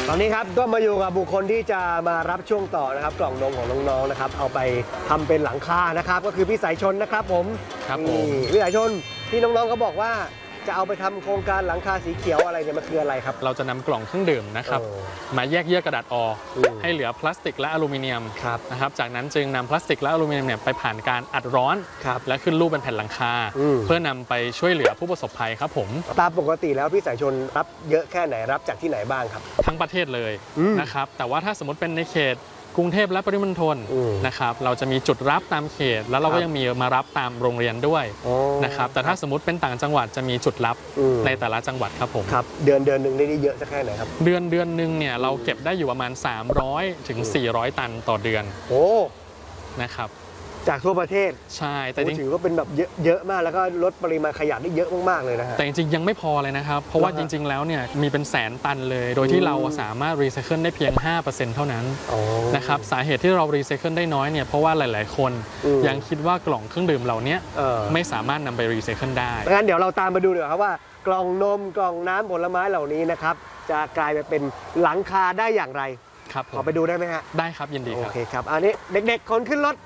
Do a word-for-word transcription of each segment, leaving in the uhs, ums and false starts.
ตอนนี้ครับก็มาอยู่กับบุคคลที่จะมารับช่วงต่อนะครับกล่องนมของน้องๆนะครับเอาไปทำเป็นหลังคานะครับก็คือพี่สายชนนะครับผมครับผมพี่สายชนที่น้องๆเขาบอกว่าจะเอาไปทำโครงการหลังคาสีเขียวอะไรเนี่ยมันคืออะไรครับเราจะนำกล่องเครื่องดื่มนะครับมาแยกเยื่อกระดาษออกให้เหลือพลาสติกและอลูมิเนียมนะครับจากนั้นจึงนำพลาสติกและอลูมิเนียมเนี่ยไปผ่านการอัดร้อนและขึ้นรูปเป็นแผ่นหลังคาเพื่อนำไปช่วยเหลือผู้ประสบภัยครับผมตามปกติแล้วพี่สายชนรับเยอะแค่ไหนรับจากที่ไหนบ้างครับทั้งประเทศเลยนะครับแต่ว่าถ้าสมมติเป็นในเขตกรุงเทพและปริมณฑลนะครับเราจะมีจุดรับตามเขตแล้วเราก็ยังมีมารับตามโรงเรียนด้วยนะครับแต่ถ้าสมมติเป็นต่างจังหวัดจะมีจุดรับในแต่ละจังหวัดครับผมครับเดือนเดือนหนึ่งได้เยอะสักแค่ไหนครับเดือนเดือนหนึ่งเนี่ยเราเก็บได้อยู่ประมาณสามร้อยถึงสี่ร้อยตันต่อเดือนโอ้นะครับจากทั่วประเทศใช่แต่จริงถือว่าเป็นแบบเยอะเยอะมากแล้วก็ลดปริมาณขยะได้เยอะมากๆเลยนะฮะแต่จริงๆยังไม่พอเลยนะครับเพราะว่าจริงๆแล้วเนี่ยมีเป็นแสนตันเลยโดยที่เราสามารถรีไซเคิลได้เพียง ห้าเปอร์เซ็นต์ เท่านั้นนะครับสาเหตุที่เรารีไซเคิลได้น้อยเนี่ยเพราะว่าหลายๆคนยังคิดว่ากล่องเครื่องดื่มเหล่านี้ไม่สามารถนำไปรีไซเคิลได้งั้นเดี๋ยวเราตามมาดูเดี๋ยวครับว่ากล่องนมกล่องน้ำผลไม้เหล่านี้นะครับจะกลายไปเป็นหลังคาได้อย่างไรครับขอไปดูได้ไหมฮะได้ครับยินดีครับโอเคครับอันนี้เด็กๆคนขึ้นรถ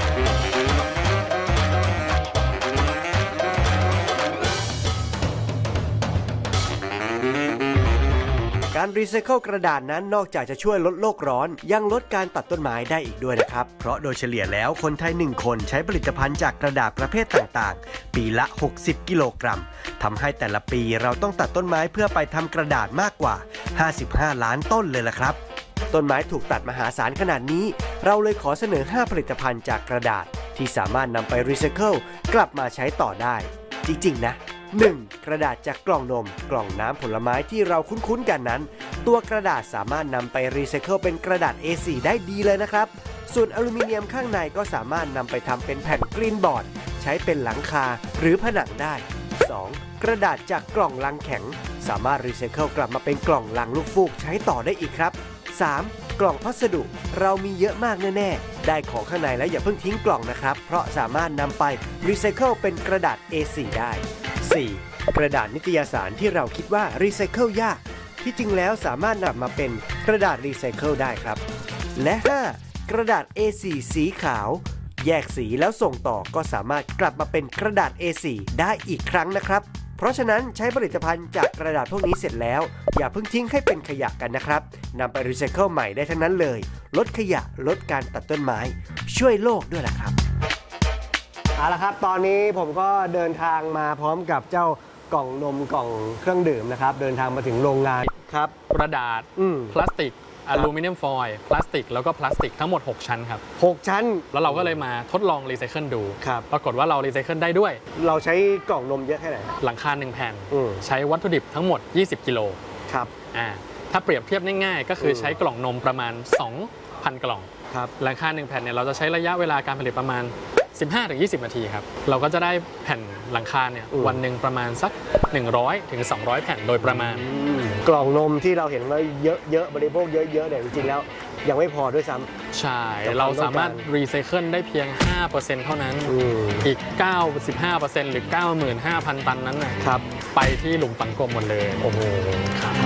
การรีไซเคิลกระดาษนั้นนอกจากจะช่วยลดโลกร้อนยังลดการตัดต้นไม้ได้อีกด้วยนะครับเพราะโดยเฉลี่ยแล้วคนไทยหนึ่งคนใช้ผลิตภัณฑ์จากกระดาษประเภทต่างๆปีละหกสิบกิโลกรัมทำให้แต่ละปีเราต้องตัดต้นไม้เพื่อไปทำกระดาษมากกว่าห้าสิบห้าล้านต้นเลยล่ะครับต้นไม้ถูกตัดมหาศาลขนาดนี้เราเลยขอเสนอห้าผลิตภัณฑ์จากกระดาษที่สามารถนำไปรีไซเคิลกลับมาใช้ต่อได้จริงๆนะหนึ่งกระดาษจากกล่องนมกล่องน้ำผลไม้ที่เราคุ้นๆกันนั้นตัวกระดาษสามารถนำไปรีไซเคิลเป็นกระดาษ เอ โฟร์ ได้ดีเลยนะครับส่วนอลูมิเนียมข้างในก็สามารถนำไปทำเป็นแผ่นกรีนบอร์ดใช้เป็นหลังคาหรือผนังได้สองกระดาษจากกล่องลังแข็งสามารถรีไซเคิลกลับมาเป็นกล่องลังลูกฟูกใช้ต่อได้อีกครับสามกล่องพัสดุเรามีเยอะมากแน่ๆได้ของข้างในแล้วอย่าเพิ่งทิ้งกล่องนะครับเพราะสามารถนำไปรีไซเคิลเป็นกระดาษ เอ โฟร์ ได้สี่กระดาษนิตยสารที่เราคิดว่ารีไซเคิลยากที่จริงแล้วสามารถนำมาเป็นกระดาษรีไซเคิลได้ครับและห้ากระดาษ เอ โฟร์ สีขาวแยกสีแล้วส่งต่อก็สามารถกลับมาเป็นกระดาษ เอ โฟร์ ได้อีกครั้งนะครับเพราะฉะนั้นใช้ผลิตภัณฑ์จากกระดาษพวกนี้เสร็จแล้วอย่าเพิ่งทิ้งให้เป็นขยะกันนะครับนำไปรีไซเคิลใหม่ได้ทั้งนั้นเลยลดขยะลดการตัดต้นไม้ช่วยโลกด้วยล่ะครับเอาละครับตอนนี้ผมก็เดินทางมาพร้อมกับเจ้ากล่องนมกล่องเครื่องดื่มนะครับเดินทางมาถึงโรงงานครับกระดาษพลาสติกอลูมิเนียมฟอยล์พลาสติกแล้วก็พลาสติกทั้งหมดหกชั้นครับหกชั้นแล้วเราก็เลยมาทดลองรีไซเคิลดูครับปรากฏว่าเรารีไซเคิลได้ด้วยเราใช้กล่องนมเยอะแค่ไหนหลังคาหนึ่งแผ่นใช้วัตถุดิบทั้งหมดยี่สิบกิโลครับอ่าถ้าเปรียบเทียบง่ายๆก็คือใช้กล่องนมประมาณ สองพัน กล่องครับหลังคาหนึ่งแผ่นเนี่ยเราจะใช้ระยะเวลาการผลิตประมาณสิบห้าถึงยี่สิบนาทีครับเราก็จะได้แผ่นหลังคาเนี่ยวันหนึ่งประมาณสักหนึ่งร้อยถึงสองร้อยแผ่นโดยประมาณกล่องนมที่เราเห็นว่าเยอะๆบริโภคเยอะๆเนี่ยจริงๆแล้วยังไม่พอด้วยซ้ำใช่เราสามารถรีไซเคิลได้เพียง ห้าเปอร์เซ็นต์ เท่านั้นอีก เก้าสิบห้าเปอร์เซ็นต์ หรือ เก้าหมื่นห้าพัน ตันนั้นนะครับไปที่หลุมฝังกลมหมดเลยโอ้โหครับ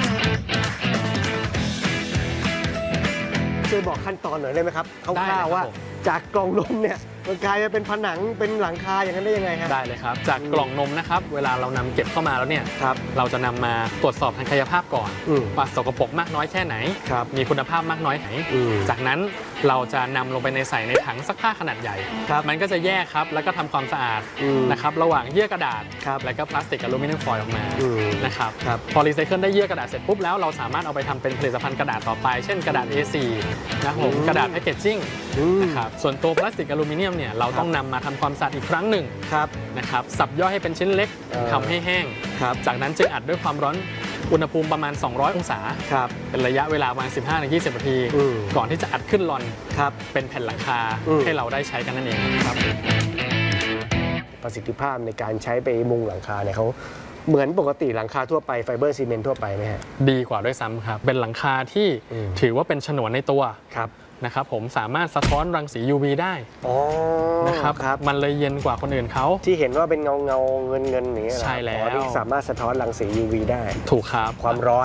ช่วยบอกขั้นตอนหน่อยได้ไหมครับคร่าวๆว่าจากกล่องนมเนี่ยมันกลายมาเป็นผนังเป็นหลังคาอย่างนั้นได้ยังไงครับได้เลยครับจากกล่องนมนะครับเวลาเรานำเก็บเข้ามาแล้วเนี่ยเราจะนำมาตรวจสอบทางกายภาพก่อนว่าสกปรกมากน้อยแค่ไหนมีคุณภาพมากน้อยไหนจากนั้นเราจะนำลงไปในใส่ในถังซักผ้าขนาดใหญ่มันก็จะแยกครับแล้วก็ทำความสะอาดนะครับระหว่างเยื่อกระดาษแล้วก็พลาสติกอลูมิเนียมฟอยล์ออกมานะครับพอรีไซเคิลได้เยื่อกระดาษเสร็จปุ๊บแล้วเราสามารถเอาไปทำเป็นผลิตภัณฑ์กระดาษต่อไปเช่นกระดาษ เอ โฟร์ นะครับผมกระดาษแพคเกจจิ้งนะครับส่วนตัวพลาสติกอลูมิเนียมเนี่ยเราต้องนำมาทำความสะอาดอีกครั้งหนึ่งนะครับสับย่อยให้เป็นชิ้นเล็กทำให้แห้งจากนั้นจึงอัดด้วยความร้อนอุณหภูมิประมาณสองร้อยองศาเป็นระยะเวลาประมาณ สิบห้าถึงยี่สิบ นาทีก่อนที่จะอัดขึ้นลอนเป็นแผ่นหลังคาให้เราได้ใช้กันนั่นเองครับประสิทธิภาพในการใช้ไปมุงหลังคาเนี่ยเขาเหมือนปกติหลังคาทั่วไปไฟเบอร์ซีเมนต์ทั่วไปไหมฮะดีกว่าด้วยซ้ำครับเป็นหลังคาที่ถือว่าเป็นฉนวนในตัวครับนะครับผมสามารถสะท้อนรังสี ยู วี ได้นะครับมันเลยเย็นกว่าคนอื่นเขาที่เห็นว่าเป็นเงาเงาเงินเงินอย่างเงี้ยใช่แล้วที่สามารถสะท้อนรังสี ยู วี ได้ถูกครับความร้อน